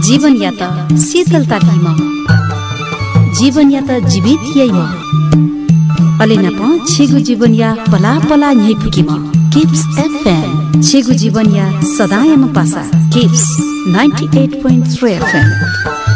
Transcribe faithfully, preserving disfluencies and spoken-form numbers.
जीवन या त शीतलता भीम जीवन या त जीवित यैम अलेना प छेगु जीवन या पला पला न्यै पुकिम किप्स एफएम छेगु जीवन या सदायम पासा kips ninety-eight point three FM